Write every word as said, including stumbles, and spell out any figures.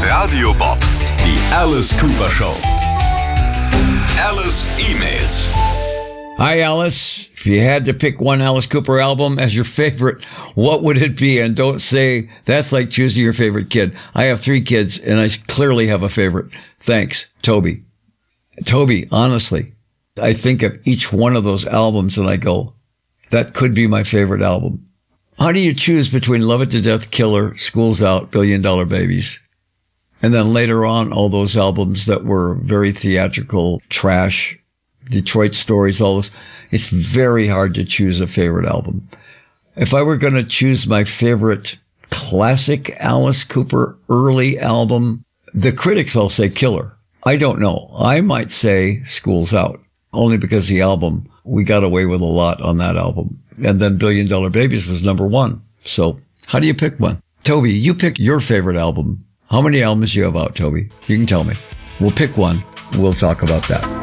Radio Bob, die Alice Cooper Show. Alice E-Mails. Hi, Alice. If you had to pick one Alice Cooper album as your favorite, what would it be? And don't say that's like choosing your favorite kid. I have three kids, and I clearly have a favorite. Thanks, Toby. Toby, honestly, I think of each one of those albums and I go, that could be my favorite album. How do you choose between Love It to Death, Killer, School's Out, Billion Dollar Babies? And then later on, all those albums that were very theatrical, Trash, Detroit Stories, all those. It's very hard to choose a favorite album. If I were going to choose my favorite classic Alice Cooper early album, the critics all say Killer. I don't know. I might say School's Out, only because the album, we got away with a lot on that album. And then Billion Dollar Babies was number one. So how do you pick one? Toby, you pick your favorite album. How many albums do you have out, Toby? You can tell me. We'll pick one. We'll talk about that.